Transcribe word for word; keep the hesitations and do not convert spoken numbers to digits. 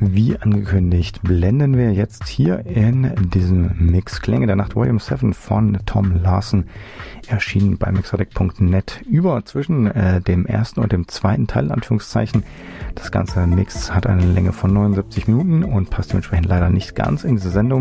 Wie angekündigt, blenden wir jetzt hier in diesem Mix Klänge der Nacht Volume sieben von Tom Larsen, erschienen bei mixodeck punkt net, über zwischen äh, dem ersten und dem zweiten Teil, in Anführungszeichen. Das ganze Mix hat eine Länge von neunundsiebzig Minuten und passt dementsprechend leider nicht ganz in diese Sendung.